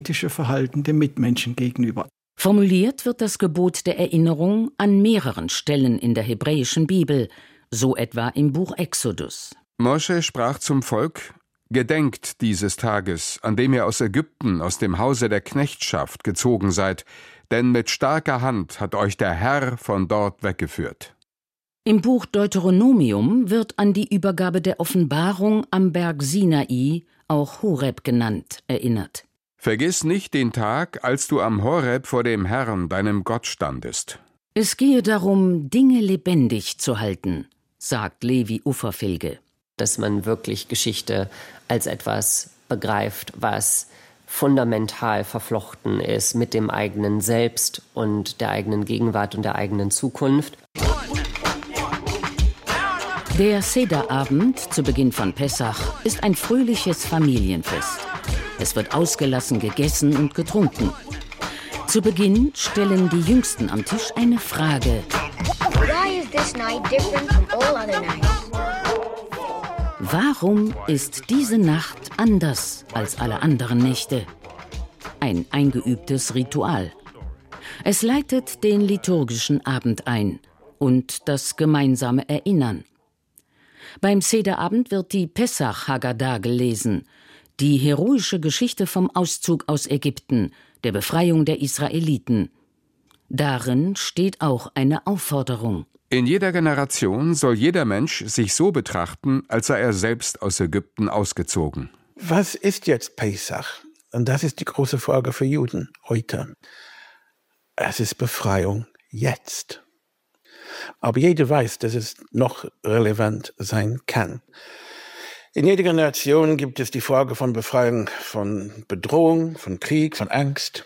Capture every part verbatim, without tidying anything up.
ethische Verhalten dem Mitmenschen gegenüber. Formuliert wird das Gebot der Erinnerung an mehreren Stellen in der hebräischen Bibel, so etwa im Buch Exodus. Mosche sprach zum Volk: Gedenkt dieses Tages, an dem ihr aus Ägypten, aus dem Hause der Knechtschaft gezogen seid, denn mit starker Hand hat euch der Herr von dort weggeführt. Im Buch Deuteronomium wird an die Übergabe der Offenbarung am Berg Sinai, auch Horeb genannt, erinnert. Vergiss nicht den Tag, als du am Horeb vor dem Herrn, deinem Gott, standest. Es gehe darum, Dinge lebendig zu halten, sagt Levi Ufferfilge. Dass man wirklich Geschichte als etwas begreift, was fundamental verflochten ist mit dem eigenen Selbst und der eigenen Gegenwart und der eigenen Zukunft. Der Sederabend zu Beginn von Pessach ist ein fröhliches Familienfest. Es wird ausgelassen gegessen und getrunken. Zu Beginn stellen die Jüngsten am Tisch eine Frage. Why is this night different from all other nights? Warum ist diese Nacht anders als alle anderen Nächte? Ein eingeübtes Ritual. Es leitet den liturgischen Abend ein und das gemeinsame Erinnern. Beim Sederabend wird die Pessach Haggadah gelesen, die heroische Geschichte vom Auszug aus Ägypten, der Befreiung der Israeliten. Darin steht auch eine Aufforderung. In jeder Generation soll jeder Mensch sich so betrachten, als sei er selbst aus Ägypten ausgezogen. Was ist jetzt Pessach? Und das ist die große Frage für Juden heute. Es ist Befreiung jetzt. Aber jeder weiß, dass es noch relevant sein kann. In jeder Generation gibt es die Frage von Befreiung von Bedrohung, von Krieg, von Angst.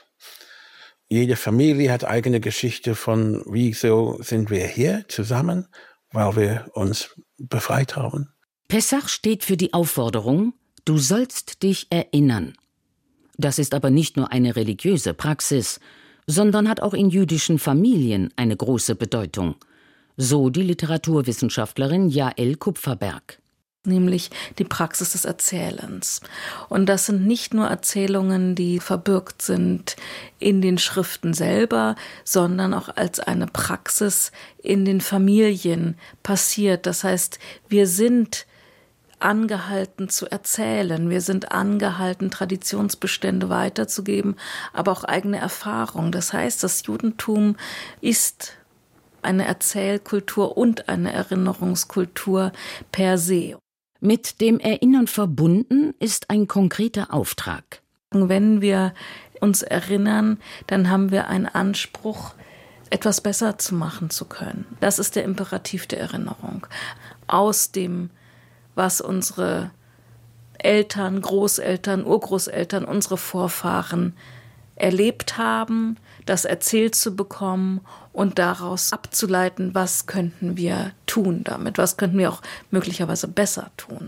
Jede Familie hat eigene Geschichte von, wieso sind wir hier zusammen, weil wir uns befreit haben. Pessach steht für die Aufforderung, du sollst dich erinnern. Das ist aber nicht nur eine religiöse Praxis, sondern hat auch in jüdischen Familien eine große Bedeutung. So die Literaturwissenschaftlerin Jael Kupferberg. Nämlich die Praxis des Erzählens. Und das sind nicht nur Erzählungen, die verbürgt sind in den Schriften selber, sondern auch als eine Praxis in den Familien passiert. Das heißt, wir sind angehalten zu erzählen, wir sind angehalten, Traditionsbestände weiterzugeben, aber auch eigene Erfahrungen. Das heißt, das Judentum ist eine Erzählkultur und eine Erinnerungskultur per se. Mit dem Erinnern verbunden ist ein konkreter Auftrag. Wenn wir uns erinnern, dann haben wir einen Anspruch, etwas besser zu machen zu können. Das ist der Imperativ der Erinnerung. Aus dem, was unsere Eltern, Großeltern, Urgroßeltern, unsere Vorfahren erlebt haben, das erzählt zu bekommen und daraus abzuleiten, was könnten wir tun damit, was könnten wir auch möglicherweise besser tun.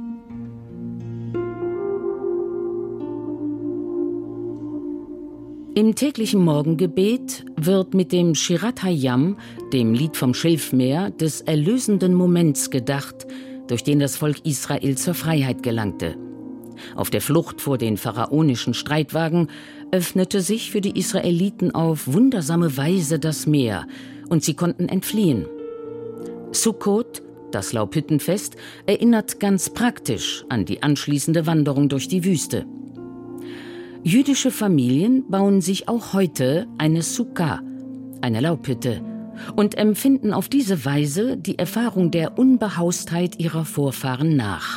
Im täglichen Morgengebet wird mit dem Shirat Hayam, dem Lied vom Schilfmeer, des erlösenden Moments gedacht, durch den das Volk Israel zur Freiheit gelangte. Auf der Flucht vor den pharaonischen Streitwagen öffnete sich für die Israeliten auf wundersame Weise das Meer und sie konnten entfliehen. Sukkot, das Laubhüttenfest, erinnert ganz praktisch an die anschließende Wanderung durch die Wüste. Jüdische Familien bauen sich auch heute eine Sukkah, eine Laubhütte, und empfinden auf diese Weise die Erfahrung der Unbehaustheit ihrer Vorfahren nach.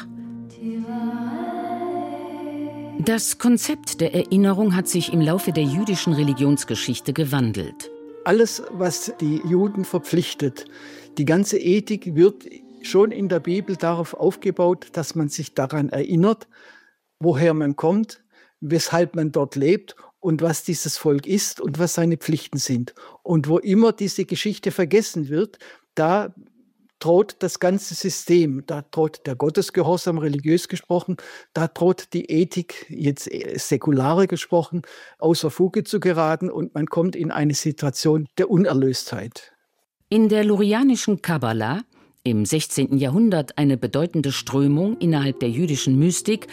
Das Konzept der Erinnerung hat sich im Laufe der jüdischen Religionsgeschichte gewandelt. Alles, was die Juden verpflichtet, die ganze Ethik wird schon in der Bibel darauf aufgebaut, dass man sich daran erinnert, woher man kommt, weshalb man dort lebt und was dieses Volk ist und was seine Pflichten sind. Und wo immer diese Geschichte vergessen wird, da droht das ganze System, da droht der Gottesgehorsam, religiös gesprochen, da droht die Ethik, jetzt säkulare gesprochen, außer Fuge zu geraten und man kommt in eine Situation der Unerlöstheit. In der lurianischen Kabbala, im sechzehnten Jahrhundert eine bedeutende Strömung innerhalb der jüdischen Mystik,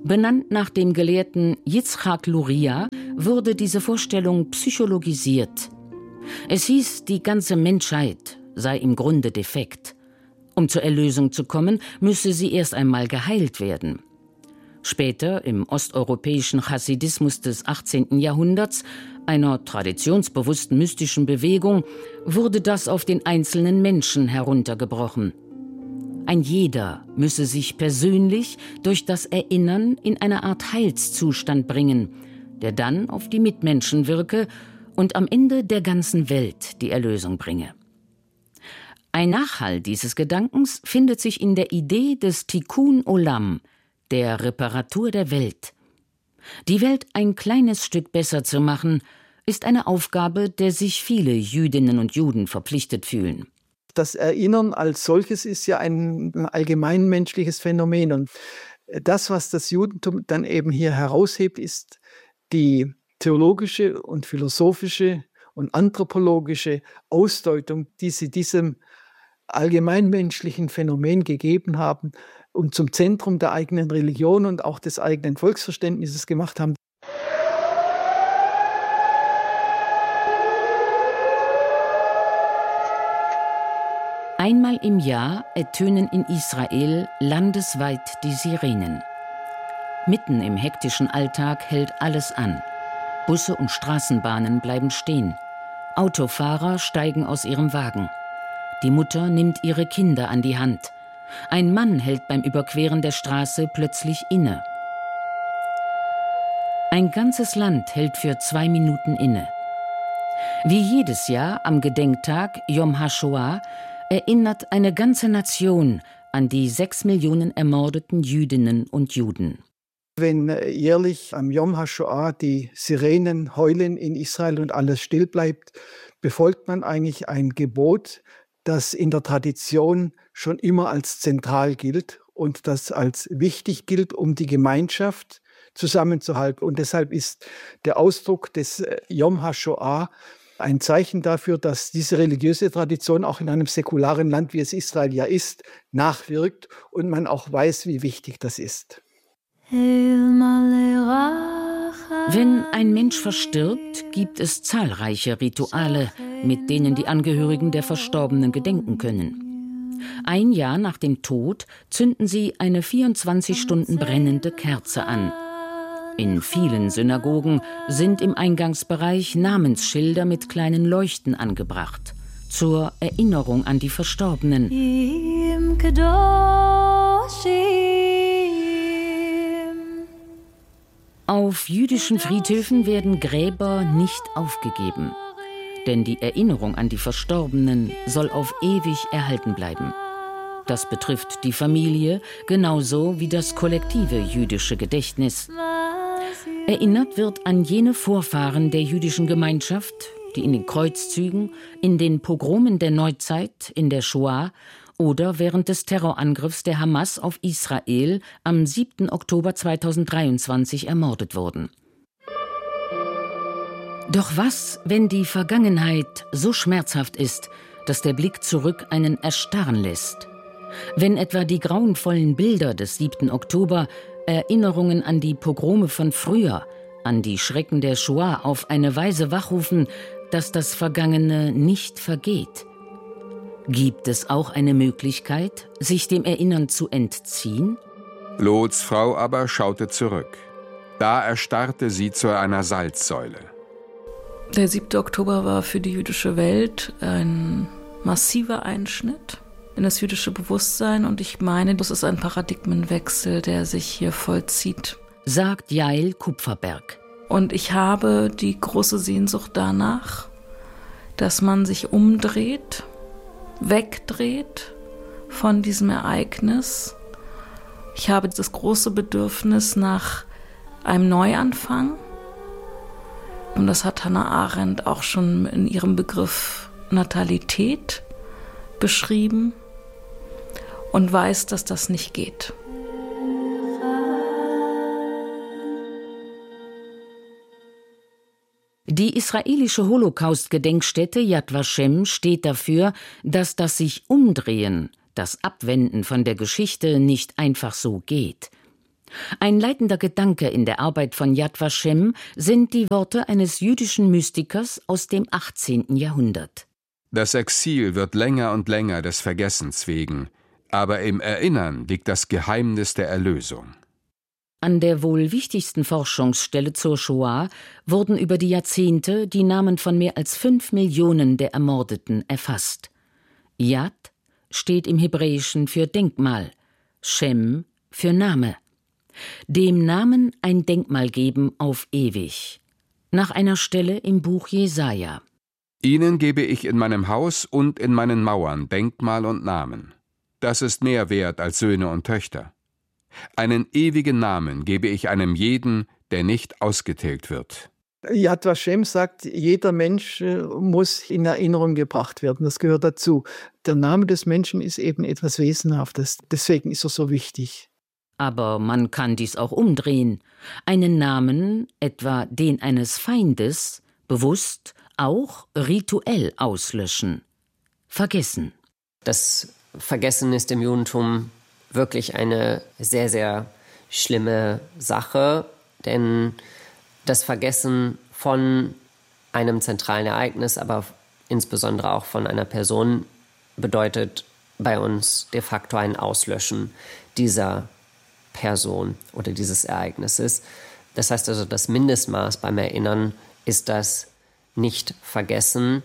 Benannt nach dem Gelehrten Yitzchak Luria wurde diese Vorstellung psychologisiert. Es hieß, die ganze Menschheit sei im Grunde defekt. Um zur Erlösung zu kommen, müsse sie erst einmal geheilt werden. Später, im osteuropäischen Chassidismus des achtzehnten Jahrhunderts, einer traditionsbewussten mystischen Bewegung, wurde das auf den einzelnen Menschen heruntergebrochen. Ein jeder müsse sich persönlich durch das Erinnern in eine Art Heilszustand bringen, der dann auf die Mitmenschen wirke und am Ende der ganzen Welt die Erlösung bringe. Ein Nachhall dieses Gedankens findet sich in der Idee des Tikkun Olam, der Reparatur der Welt. Die Welt ein kleines Stück besser zu machen, ist eine Aufgabe, der sich viele Jüdinnen und Juden verpflichtet fühlen. Das Erinnern als solches ist ja ein allgemeinmenschliches Phänomen. Und das, was das Judentum dann eben hier heraushebt, ist die theologische und philosophische und anthropologische Ausdeutung, die sie diesem allgemeinmenschlichen Phänomen gegeben haben und zum Zentrum der eigenen Religion und auch des eigenen Volksverständnisses gemacht haben. Einmal im Jahr ertönen in Israel landesweit die Sirenen. Mitten im hektischen Alltag hält alles an. Busse und Straßenbahnen bleiben stehen. Autofahrer steigen aus ihrem Wagen. Die Mutter nimmt ihre Kinder an die Hand. Ein Mann hält beim Überqueren der Straße plötzlich inne. Ein ganzes Land hält für zwei Minuten inne. Wie jedes Jahr am Gedenktag Yom HaShoah erinnert eine ganze Nation an die sechs Millionen ermordeten Jüdinnen und Juden. Wenn jährlich am Yom HaShoah die Sirenen heulen in Israel und alles still bleibt, befolgt man eigentlich ein Gebot, das in der Tradition schon immer als zentral gilt und das als wichtig gilt, um die Gemeinschaft zusammenzuhalten. Und deshalb ist der Ausdruck des Yom HaShoah ein Zeichen dafür, dass diese religiöse Tradition auch in einem säkularen Land, wie es Israel ja ist, nachwirkt und man auch weiß, wie wichtig das ist. Wenn ein Mensch verstirbt, gibt es zahlreiche Rituale, mit denen die Angehörigen der Verstorbenen gedenken können. Ein Jahr nach dem Tod zünden sie eine vierundzwanzig Stunden brennende Kerze an. In vielen Synagogen sind im Eingangsbereich Namensschilder mit kleinen Leuchten angebracht, zur Erinnerung an die Verstorbenen. Auf jüdischen Friedhöfen werden Gräber nicht aufgegeben, denn die Erinnerung an die Verstorbenen soll auf ewig erhalten bleiben. Das betrifft die Familie genauso wie das kollektive jüdische Gedächtnis. Erinnert wird an jene Vorfahren der jüdischen Gemeinschaft, die in den Kreuzzügen, in den Pogromen der Neuzeit, in der Shoah oder während des Terrorangriffs der Hamas auf Israel am siebten Oktober zweitausenddreiundzwanzig ermordet wurden. Doch was, wenn die Vergangenheit so schmerzhaft ist, dass der Blick zurück einen erstarren lässt? Wenn etwa die grauenvollen Bilder des siebten Oktober Erinnerungen an die Pogrome von früher, an die Schrecken der Shoah auf eine Weise wachrufen, dass das Vergangene nicht vergeht? Gibt es auch eine Möglichkeit, sich dem Erinnern zu entziehen? Lots Frau aber schaute zurück. Da erstarrte sie zu einer Salzsäule. Der siebte Oktober war für die jüdische Welt ein massiver Einschnitt in das jüdische Bewusstsein und ich meine, das ist ein Paradigmenwechsel, der sich hier vollzieht. Sagt Jael Kupferberg. Und ich habe die große Sehnsucht danach, dass man sich umdreht, wegdreht von diesem Ereignis. Ich habe das große Bedürfnis nach einem Neuanfang. Und das hat Hannah Arendt auch schon in ihrem Begriff Natalität beschrieben und weiß, dass das nicht geht. Die israelische Holocaust-Gedenkstätte Yad Vashem steht dafür, dass das sich Umdrehen, das Abwenden von der Geschichte nicht einfach so geht. Ein leitender Gedanke in der Arbeit von Yad Vashem sind die Worte eines jüdischen Mystikers aus dem achtzehnten Jahrhundert. Das Exil wird länger und länger des Vergessens wegen, aber im Erinnern liegt das Geheimnis der Erlösung. An der wohl wichtigsten Forschungsstelle zur Shoah wurden über die Jahrzehnte die Namen von mehr als fünf Millionen der Ermordeten erfasst. Yad steht im Hebräischen für Denkmal, Shem für Name. Dem Namen ein Denkmal geben auf ewig. Nach einer Stelle im Buch Jesaja. Ihnen gebe ich in meinem Haus und in meinen Mauern Denkmal und Namen. Das ist mehr wert als Söhne und Töchter. Einen ewigen Namen gebe ich einem jeden, der nicht ausgetilgt wird. Yad Vashem sagt, jeder Mensch muss in Erinnerung gebracht werden. Das gehört dazu. Der Name des Menschen ist eben etwas Wesenhaftes. Deswegen ist er so wichtig. Aber man kann dies auch umdrehen. Einen Namen, etwa den eines Feindes, bewusst, auch rituell auslöschen. Vergessen. Das Vergessen ist im Judentum wirklich eine sehr, sehr schlimme Sache, denn das Vergessen von einem zentralen Ereignis, aber insbesondere auch von einer Person, bedeutet bei uns de facto ein Auslöschen dieser Person oder dieses Ereignisses. Das heißt also, das Mindestmaß beim Erinnern ist das Nicht-Vergessen.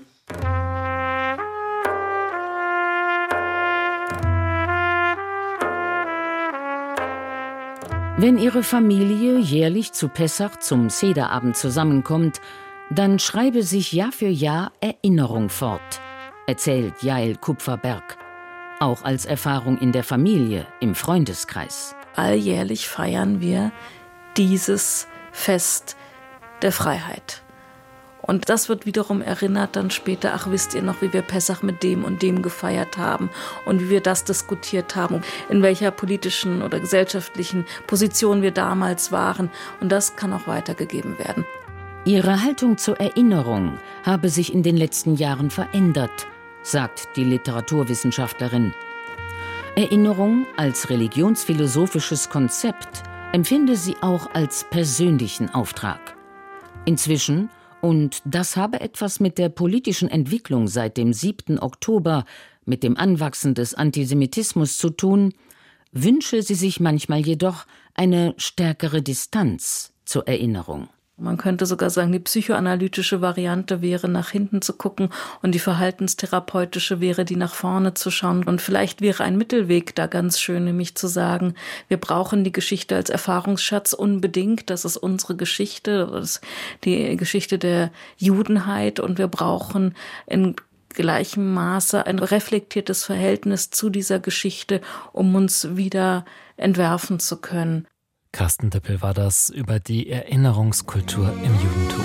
Wenn Ihre Familie jährlich zu Pessach zum Sederabend zusammenkommt, dann schreibe sich Jahr für Jahr Erinnerung fort, erzählt Jael Kupferberg. Auch als Erfahrung in der Familie, im Freundeskreis. Alljährlich feiern wir dieses Fest der Freiheit. Und das wird wiederum erinnert dann später, ach, wisst ihr noch, wie wir Pessach mit dem und dem gefeiert haben und wie wir das diskutiert haben, in welcher politischen oder gesellschaftlichen Position wir damals waren. Und das kann auch weitergegeben werden. Ihre Haltung zur Erinnerung habe sich in den letzten Jahren verändert, sagt die Literaturwissenschaftlerin. Erinnerung als religionsphilosophisches Konzept empfinde sie auch als persönlichen Auftrag. Inzwischen, und das habe etwas mit der politischen Entwicklung seit dem siebten Oktober, mit dem Anwachsen des Antisemitismus zu tun, wünsche sie sich manchmal jedoch eine stärkere Distanz zur Erinnerung. Man könnte sogar sagen, die psychoanalytische Variante wäre, nach hinten zu gucken und die verhaltenstherapeutische wäre, die nach vorne zu schauen. Und vielleicht wäre ein Mittelweg da ganz schön, nämlich zu sagen, wir brauchen die Geschichte als Erfahrungsschatz unbedingt. Das ist unsere Geschichte, das ist die Geschichte der Judenheit und wir brauchen in gleichem Maße ein reflektiertes Verhältnis zu dieser Geschichte, um uns wieder entwerfen zu können. Carsten Dippel war das über die Erinnerungskultur im Judentum.